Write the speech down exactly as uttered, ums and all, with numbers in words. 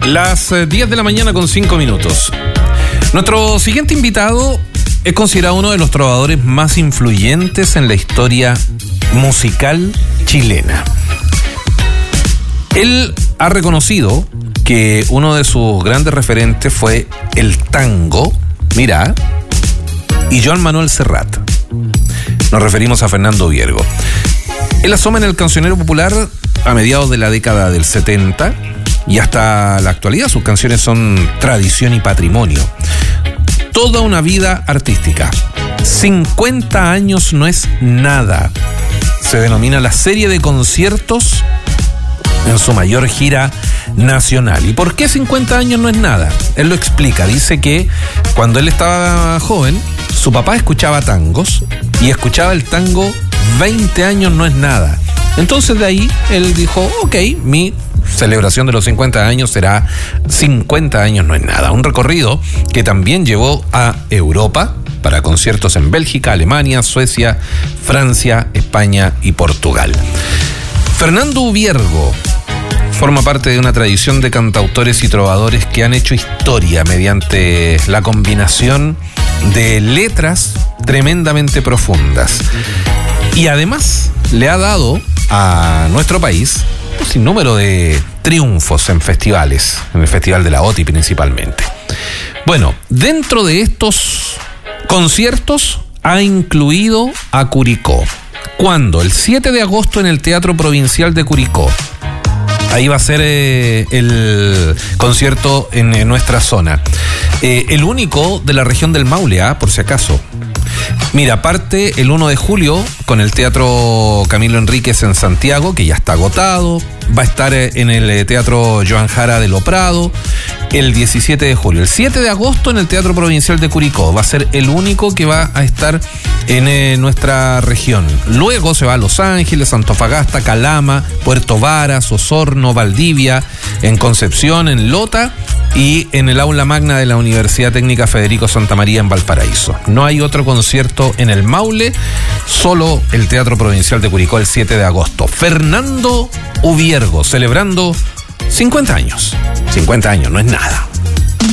Las diez de la mañana con cinco minutos. Nuestro siguiente invitado es considerado uno de los trovadores más influyentes en la historia musical chilena. Él ha reconocido que uno de sus grandes referentes fue el tango, mira, y Joan Manuel Serrat. Nos referimos a Fernando Viergo. Él asoma en el cancionero popular a mediados de la década del setenta y hasta la actualidad sus canciones son tradición y patrimonio. Toda una vida artística. cincuenta años no es nada. Se denomina la serie de conciertos en su mayor gira nacional. ¿Y por qué cincuenta años no es nada? Él lo explica. Dice que cuando él estaba joven, su papá escuchaba tangos y escuchaba el tango veinte años no es nada. Entonces de ahí él dijo, ok, mi celebración de los cincuenta años será cincuenta años no es nada. Un recorrido que también llevó a Europa para conciertos en Bélgica, Alemania, Suecia, Francia, España y Portugal. Fernando Viergo forma parte de una tradición de cantautores y trovadores que han hecho historia mediante la combinación de letras tremendamente profundas. Y además le ha dado a nuestro país un sinnúmero de triunfos en festivales, en el Festival de la O T I principalmente. Bueno, dentro de estos conciertos ha incluido a Curicó. ¿Cuándo? El siete de agosto en el Teatro Provincial de Curicó. Ahí va a ser eh, el concierto en, en nuestra zona. Eh, el único de la región del Maule, ¿eh? Por si acaso. Mira, parte el uno de julio con el Teatro Camilo Enríquez en Santiago, que ya está agotado. Va a estar en el Teatro Joan Jara de Lo Prado el diecisiete de julio. El siete de agosto en el Teatro Provincial de Curicó. Va a ser el único que va a estar en eh, nuestra región. Luego se va a Los Ángeles, Antofagasta, Calama, Puerto Varas, Osorno, Valdivia, en Concepción, en Lota y en el Aula Magna de la Universidad Técnica Federico Santa María en Valparaíso. No hay otro concierto en el Maule, solo el Teatro Provincial de Curicó el siete de agosto. Fernando Viergo, celebrando cincuenta años. cincuenta años, no es nada.